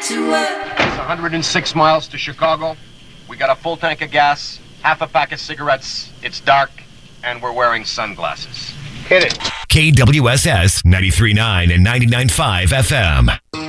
to work. It's 106 miles to Chicago. We got a full tank of gas, half a pack of cigarettes. It's dark, and we're wearing sunglasses. Hit it. KWSS 93.9 and 99.5 FM.